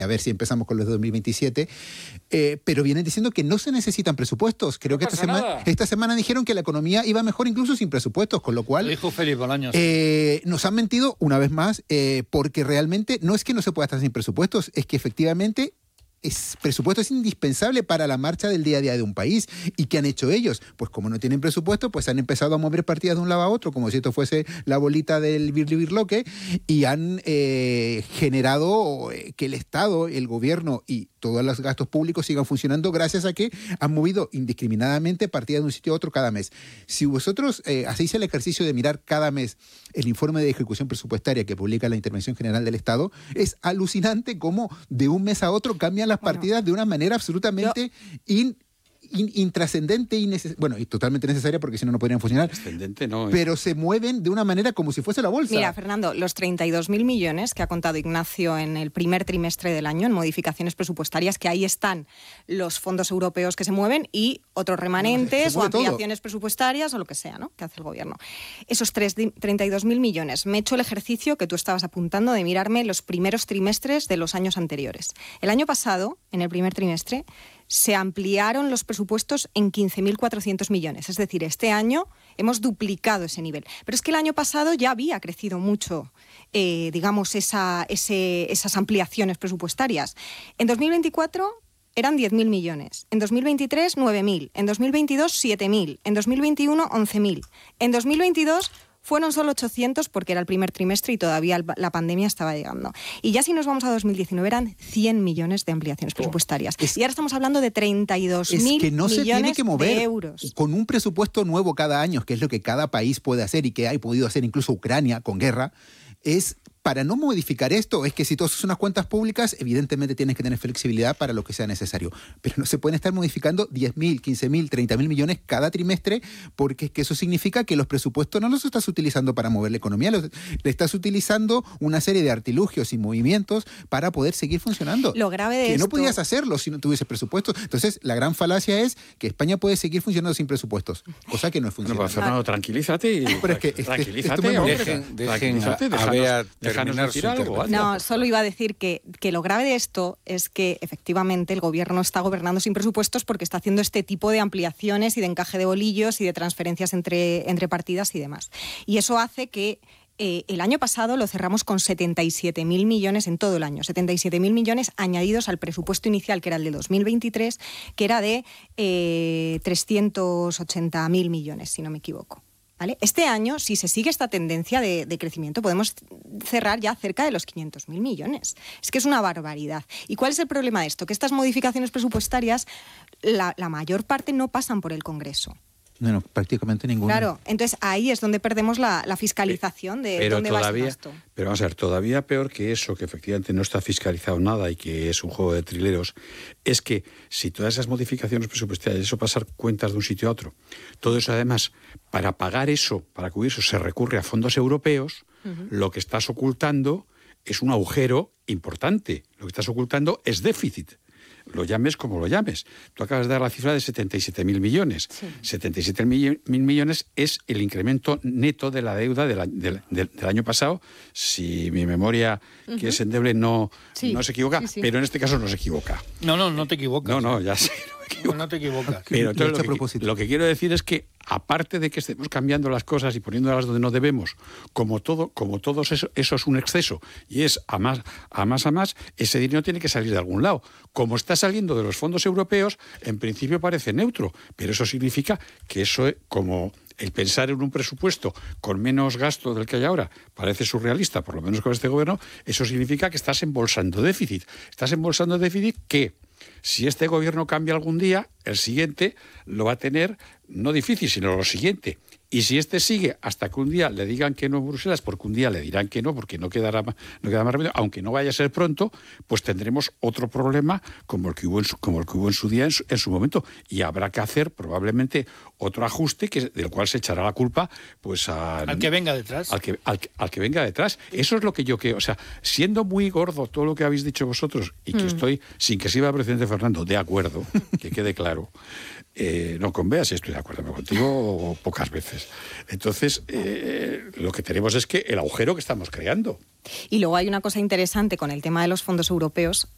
a ver si empezamos con los de 2027, pero vienen diciendo que no se necesitan presupuestos. Creo que esta semana dijeron que la economía iba mejor incluso sin presupuestos, con lo cual... Lo dijo Felipe Bolaños. Nos han mentido una vez más, porque realmente no es que no se pueda estar sin presupuestos, es que efectivamente... presupuesto es indispensable para la marcha del día a día de un país. ¿Y qué han hecho ellos? Pues como no tienen presupuesto, pues han empezado a mover partidas de un lado a otro, como si esto fuese la bolita del birlibirloque, y han generado que el Estado, el gobierno y todos los gastos públicos sigan funcionando gracias a que han movido indiscriminadamente partidas de un sitio a otro cada mes. Si vosotros hacéis el ejercicio de mirar cada mes el informe de ejecución presupuestaria que publica la Intervención General del Estado, es alucinante cómo de un mes a otro cambian las partidas de una manera absolutamente intrascendente y totalmente necesaria, porque si no, no podrían funcionar. Trascendente no. Pero se mueven de una manera como si fuese la bolsa. Mira, Fernando, los 32.000 millones que ha contado Ignacio en el primer trimestre del año en modificaciones presupuestarias, que ahí están los fondos europeos que se mueven y otros remanentes o ampliaciones presupuestarias o lo que sea, ¿no?, que hace el gobierno. Esos 32.000 millones, me he hecho el ejercicio que tú estabas apuntando de mirarme los primeros trimestres de los años anteriores. El año pasado, en el primer trimestre, se ampliaron los presupuestos en 15.400 millones. Es decir, este año hemos duplicado ese nivel. Pero es que el año pasado ya había crecido mucho, esas ampliaciones presupuestarias. En 2024 eran 10.000 millones. En 2023, 9.000. En 2022, 7.000. En 2021, 11.000. En 2022... fueron solo 800 porque era el primer trimestre y todavía la pandemia estaba llegando. Y ya si nos vamos a 2019 eran 100 millones de ampliaciones presupuestarias. Y ahora estamos hablando de 32.000 millones se tiene que mover de euros. Con un presupuesto nuevo cada año, que es lo que cada país puede hacer y que ha podido hacer incluso Ucrania con guerra, es... Para no modificar esto, es que si tú haces unas cuentas públicas, evidentemente tienes que tener flexibilidad para lo que sea necesario. Pero no se pueden estar modificando 10.000, 15.000, 30.000 millones cada trimestre, porque es que eso significa que los presupuestos no los estás utilizando para mover la economía, le estás utilizando una serie de artilugios y movimientos para poder seguir funcionando. Lo grave de que esto... no podías hacerlo si no tuviese presupuestos. Entonces, la gran falacia es que España puede seguir funcionando sin presupuestos, cosa que no funciona. Bueno, pues, Fernando, tranquilízate. Pero es que tranquilízate, dejen a Bea terminar su intervención. No, solo iba a decir que lo grave de esto es que efectivamente el gobierno está gobernando sin presupuestos porque está haciendo este tipo de ampliaciones y de encaje de bolillos y de transferencias entre partidas y demás. Y eso hace que el año pasado lo cerramos con 77.000 millones en todo el año, 77.000 millones añadidos al presupuesto inicial, que era el de 2023, que era de 380.000 millones, si no me equivoco. ¿Vale? Este año, si se sigue esta tendencia de crecimiento, podemos cerrar ya cerca de los 500.000 millones. Es que es una barbaridad. ¿Y cuál es el problema de esto? Que estas modificaciones presupuestarias, la mayor parte no pasan por el Congreso. No, prácticamente ninguna. Claro, entonces ahí es donde perdemos la fiscalización de dónde va este gasto. Pero vamos a ver, todavía peor que eso, que efectivamente no está fiscalizado nada y que es un juego de trileros, es que si todas esas modificaciones presupuestarias, eso pasar cuentas de un sitio a otro, todo eso además, para pagar eso, para cubrir eso, se recurre a fondos europeos, lo que estás ocultando es un agujero importante, lo que estás ocultando es déficit. Lo llames como lo llames. Tú acabas de dar la cifra de 77.000 millones. Sí. 77.000 millones es el incremento neto de la deuda del año pasado, si mi memoria, que es endeble, no se equivoca, pero en este caso no se equivoca. No te equivocas. No, ya sé. No te equivocas. Pero entonces lo que quiero decir es que, aparte de que estemos cambiando las cosas y poniéndolas donde no debemos, como todo eso es un exceso y es a más, ese dinero tiene que salir de algún lado. Como está saliendo de los fondos europeos, en principio parece neutro, pero eso significa que eso, como el pensar en un presupuesto con menos gasto del que hay ahora parece surrealista, por lo menos con este gobierno, eso significa que estás embolsando déficit. Estás embolsando déficit que, si este gobierno cambia algún día, el siguiente lo va a tener no difícil, sino lo siguiente. Y si este sigue hasta que un día le digan que no en Bruselas, porque un día le dirán que no, porque no queda más remedio, aunque no vaya a ser pronto, pues tendremos otro problema como el que hubo en su día, en su momento. Y habrá que hacer probablemente otro ajuste del cual se echará la culpa pues al que venga detrás. Al que venga detrás. Eso es lo que yo quiero. O sea, siendo muy gordo todo lo que habéis dicho vosotros, y que estoy, sin que sirva presidente Fernando, de acuerdo, que quede claro. No con Bea, si estoy de acuerdo, pero contigo pocas veces. Entonces, lo que tenemos es que el agujero que estamos creando. Y luego hay una cosa interesante con el tema de los fondos europeos,